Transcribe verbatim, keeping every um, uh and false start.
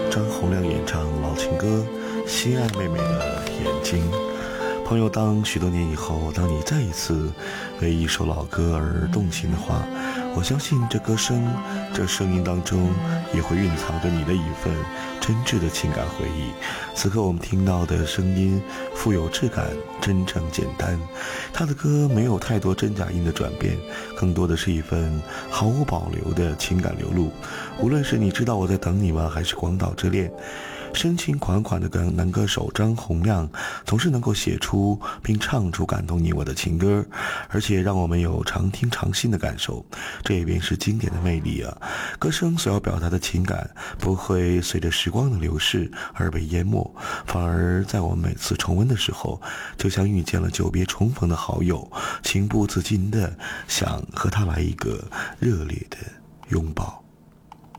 张洪量演唱老情歌《心爱妹妹的眼睛》。朋友，当许多年以后，当你再一次为一首老歌而动情的话，我相信这歌声，这声音当中也会蕴藏着你的一份真挚的情感回忆。此刻我们听到的声音富有质感，真诚简单，他的歌没有太多真假音的转变，更多的是一份毫无保留的情感流露。无论是你知道我在等你吗，还是广岛之恋，深情款款的男歌手张洪量总是能够写出并唱出感动你我的情歌，而且让我们有常听常新的感受。这也便是经典的魅力啊！歌声所要表达的情感不会随着时光的流逝而被淹没，反而在我们每次重温的时候，就像遇见了久别重逢的好友，情不自禁的想和他来一个热烈的拥抱。